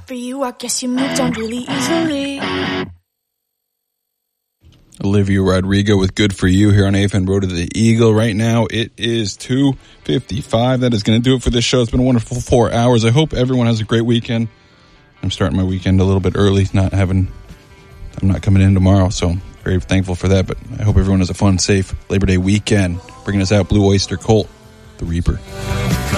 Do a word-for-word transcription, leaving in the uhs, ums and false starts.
for you, I guess you moved on really easily. Olivia Rodrigo with Good For You here on A F N Road to the Eagle. Right now it is two fifty-five. That is going to do it for this show. It's been a wonderful four hours. I hope everyone has a great weekend. I'm starting my weekend a little bit early, not having, I'm not coming in tomorrow, so I'm very thankful for that. But I hope everyone has a fun, safe Labor Day weekend. Bringing us out, Blue Oyster Cult, The Reaper.